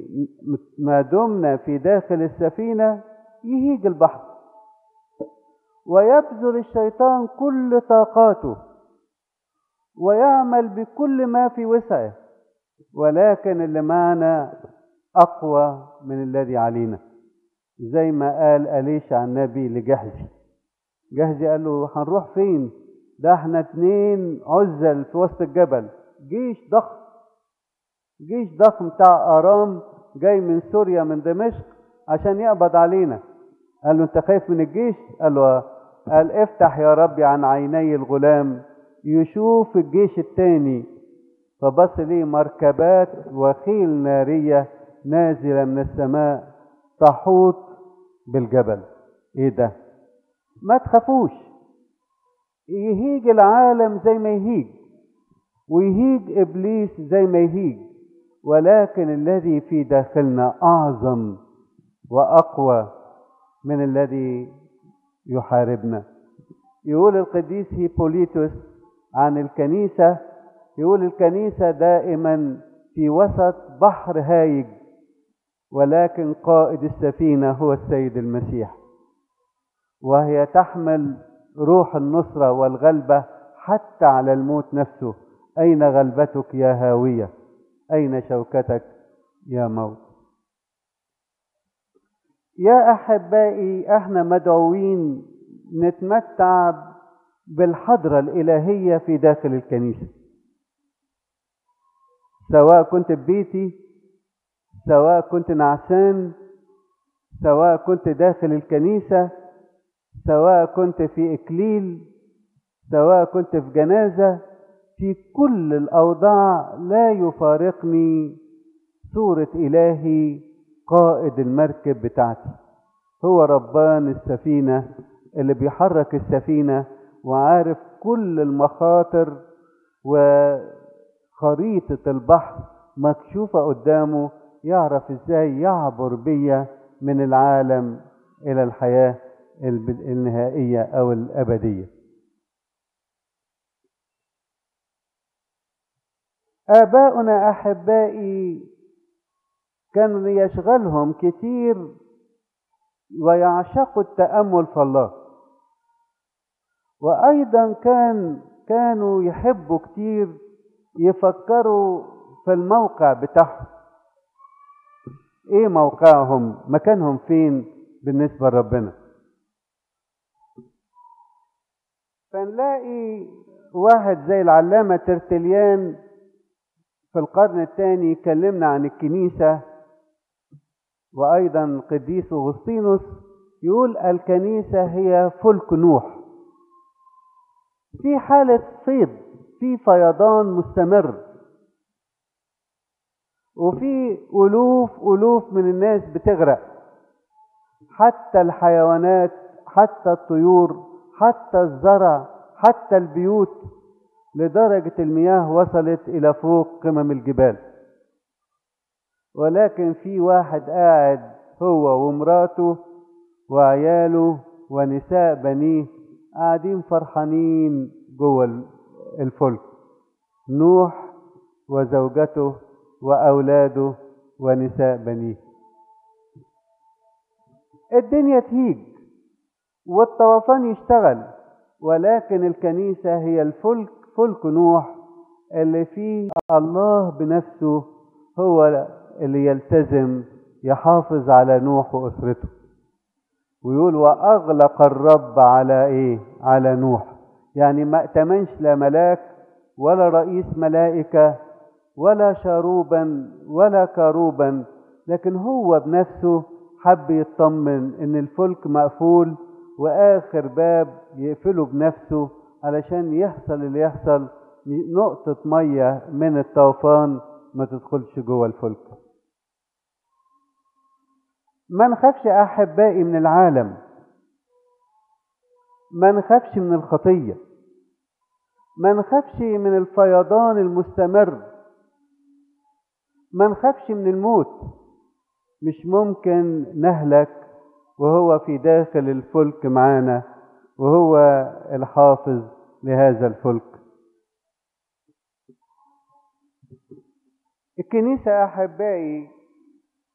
ما دمنا في داخل السفينة يهيج البحر، ويبذل الشيطان كل طاقاته ويعمل بكل ما في وسعه، ولكن اللي معنا أقوى من الذي علينا. زي ما قال أليشع النبي لجهزي، جهزي قال له هنروح فين؟ ده احنا 2 عزل في وسط الجبل، جيش ضخم بتاع أرام جاي من سوريا من دمشق عشان يقبض علينا. قال له انت خايف من الجيش؟ قال له قال افتح يا ربي عن عيني الغلام يشوف الجيش التاني. فبص ليه مركبات وخيل نارية نازلة من السماء تحوط بالجبل. ايه ده؟ ما تخافوش، يهيج العالم زي ما يهيج، ويهيج إبليس زي ما يهيج، ولكن الذي في داخلنا أعظم وأقوى من الذي يحاربنا. يقول القديس هيبوليتوس عن الكنيسة، يقول الكنيسة دائما في وسط بحر هايج، ولكن قائد السفينة هو السيد المسيح، وهي تحمل روح النصرة والغلبة حتى على الموت نفسه. أين غلبتك يا هاوية؟ أين شوكتك يا موت؟ يا أحبائي، احنا مدعوين نتمتع بالحضرة الإلهية في داخل الكنيسة، سواء كنت في بيتي، سواء كنت نعسان، سواء كنت داخل الكنيسة، سواء كنت في إكليل، سواء كنت في جنازة. في كل الأوضاع لا يفارقني صورة إلهي قائد المركب بتاعتي، هو ربان السفينة اللي بيحرك السفينة وعارف كل المخاطر، وخريطة البحر مكشوفة قدامه، يعرف ازاي يعبر بيا من العالم إلى الحياة النهائية أو الأبدية. آباؤنا أحبائي كانوا يشغلهم كتير ويعشقوا التأمل في الله، وأيضا كانوا يحبوا كتير يفكروا في الموقع بتاعهم، ايه موقعهم، مكانهم فين بالنسبة لربنا. فنلاقي واحد زي العلامة ترتليان في القرن الثاني كلمنا عن الكنيسة، وأيضا قديس أغسطينوس يقول الكنيسة هي فلك نوح في حالة فيض، في فيضان مستمر، وفي ألوف من الناس بتغرق، حتى الحيوانات، حتى الطيور، حتى الزرع، حتى البيوت، لدرجة المياه وصلت إلى فوق قمم الجبال. ولكن في واحد قاعد هو ومراته وعياله ونساء بنيه قاعدين فرحانين جوه الفلك، نوح وزوجته وأولاده ونساء بنيه. الدنيا تهيج والطوفان يشتغل، ولكن الكنيسة هي الفلك، فلك نوح اللي فيه الله بنفسه هو اللي يلتزم يحافظ على نوح وأسرته. ويقول وأغلق الرب على إيه؟ على نوح. يعني ما ائتمنش لا ملاك ولا رئيس ملائكة ولا شاروبا ولا كاروبا، لكن هو بنفسه حب يطمن ان الفلك مقفول واخر باب يقفله بنفسه علشان يحصل اللي يحصل، نقطة مية من الطوفان ما تدخلش جوه الفلك. ما نخافش احبائي من العالم، ما نخافش من الخطية، ما نخافش من الفيضان المستمر، ما نخافش من الموت. مش ممكن نهلك وهو في داخل الفلك معانا، وهو الحافظ لهذا الفلك. الكنيسة أحبائي